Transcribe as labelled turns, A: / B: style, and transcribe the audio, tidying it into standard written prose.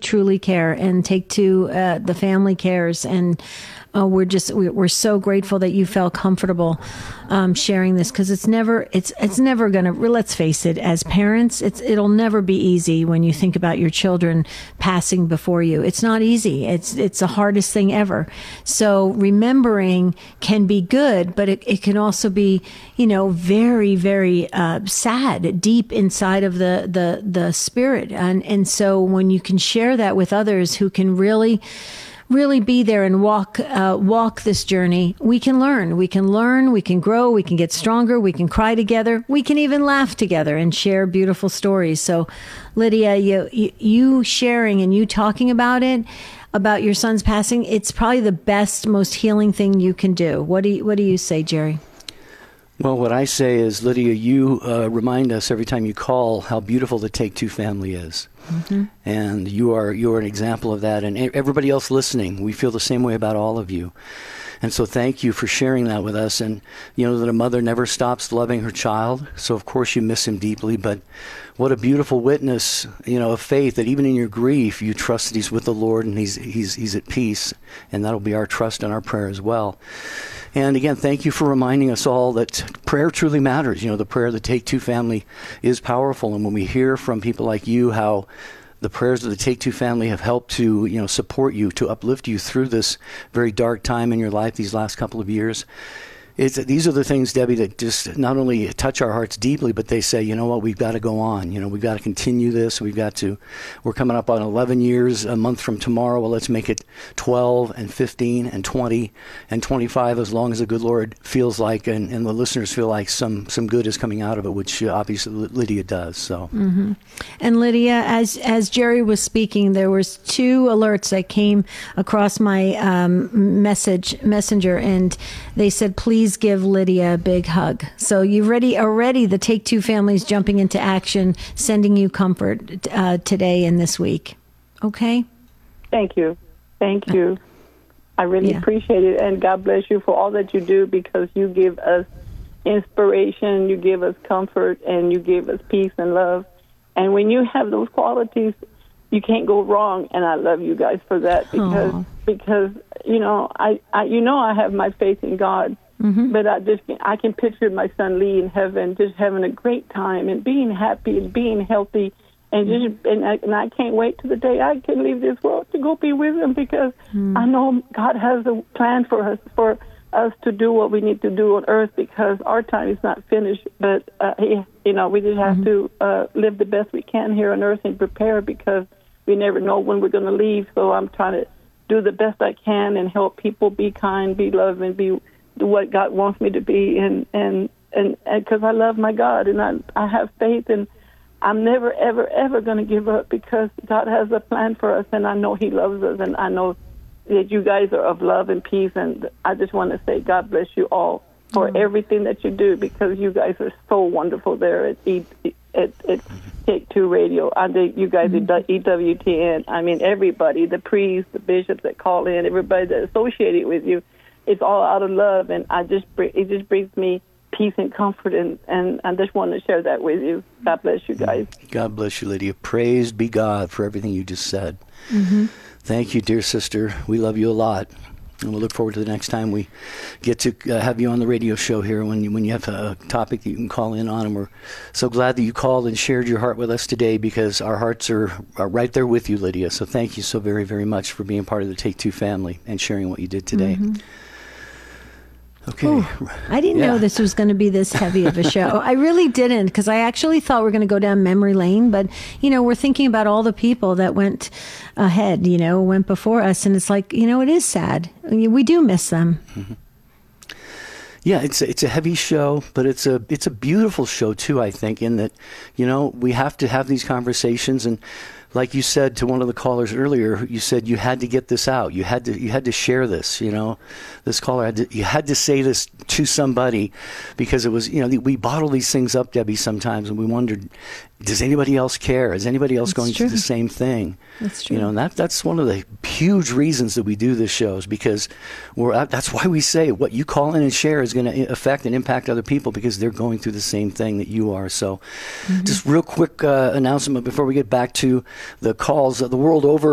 A: truly care, and Take Two, the family cares, and we're so grateful that you felt comfortable sharing this, because it's never gonna, let's face it, as parents, it'll never be easy when you think about your children passing before you. It's not easy. It's the hardest thing ever. So remembering can be good, but it can also be, very, very sad deep inside of the spirit. And so when you can share that with others who can really be there and walk this journey, we can learn, we can grow, we can get stronger, we can cry together, we can even laugh together and share beautiful stories. So Lydia, you sharing and you talking about it, about your son's passing, it's probably the best, most healing thing you can do. What do you say, Jerry?
B: Well, what I say is, Lydia, you remind us every time you call how beautiful the Take Two family is. Mm-hmm. And you are an example of that. And everybody else listening, we feel the same way about all of you. And so thank you for sharing that with us. And that a mother never stops loving her child. So, of course, you miss him deeply. But what a beautiful witness, of faith, that even in your grief, you trust that he's with the Lord and he's at peace. And that'll be our trust and our prayer as well. And again, thank you for reminding us all that prayer truly matters. The prayer of the Take Two family is powerful. And when we hear from people like you how the prayers of the Take Two family have helped to, support you, to uplift you through this very dark time in your life these last couple of years, these are the things, Debbie, that just not only touch our hearts deeply, but they say, you know what, we've got to go on. We've got to continue this. We're coming up on 11 years a month from tomorrow. Well, let's make it 12 and 15 and 20 and 25, as long as the good Lord feels like, and the listeners feel like some good is coming out of it, which obviously Lydia does. So. Mm-hmm.
A: And Lydia, as Jerry was speaking, there was 2 alerts that came across my messenger, and they said, please give Lydia a big hug. So you've already the Take Two families jumping into action, sending you comfort today and this week. Okay?
C: Thank you. I really appreciate it, and God bless you for all that you do, because you give us inspiration, you give us comfort, and you give us peace and love. And when you have those qualities, you can't go wrong, and I love you guys for that, because I have my faith in God. Mm-hmm. But I can picture my son Lee in heaven, just having a great time and being happy and being healthy, and I can't wait till the day I can leave this world to go be with him, because I know God has a plan for us to do what we need to do on earth, because our time is not finished. But we just have to live the best we can here on earth and prepare, because we never know when we're going to leave. So I'm trying to do the best I can and help people be kind, be loved, and be what God wants me to be, and because I love my God, and I have faith, and I'm never, ever, ever going to give up, because God has a plan for us, and I know He loves us, and I know that you guys are of love and peace, and I just want to say God bless you all for everything that you do, because you guys are so wonderful there at Take Two Radio. I think you guys at EWTN. I mean, everybody, the priests, the bishops that call in, everybody that's associated with you. It's all out of love, and it just brings me peace and comfort, and I just want to share that with you. God bless you guys.
B: God bless you, Lydia. Praise be God for everything you just said.
A: Mm-hmm.
B: Thank you, dear sister. We love you a lot, and we'll look forward to the next time we get to have you on the radio show here when you have a topic that you can call in on. And we're so glad that you called and shared your heart with us today, because our hearts are right there with you, Lydia. So thank you so very, very much for being part of the Take Two family and sharing what you did today.
A: Mm-hmm.
B: Okay.
A: Ooh, I didn't know this was going to be this heavy of a show. I really didn't, because I actually thought we were going to go down memory lane. But, we're thinking about all the people that went ahead, went before us. And it's like, it is sad. We do miss them.
B: Mm-hmm. Yeah, it's a heavy show, but it's a beautiful show, too, I think, in that, we have to have these conversations. And like you said to one of the callers earlier, you said you had to get this out. You had to share this. This caller you had to say this to somebody, because it was we bottle these things up, Debbie, sometimes, and we wondered, does anybody else care? Is anybody else going through the same thing?
A: That's true.
B: And that's one of the huge reasons that we do this show, is because that's why we say what you call in and share is going to affect and impact other people, because they're going through the same thing that you are. So just real quick announcement before we get back to the calls. The world over,